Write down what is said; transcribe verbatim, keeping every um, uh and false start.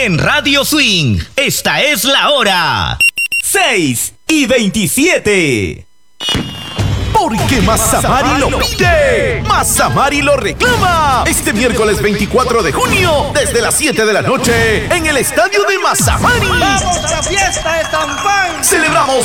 En Radio Swing, esta es la hora. seis y veintisiete. Porque Mazamari lo pide, Mazamari lo reclama. Este miércoles veinticuatro de junio, desde las siete de la noche, en el estadio de Mazamari. ¡Vamos a la fiesta de San Juan! Celebramos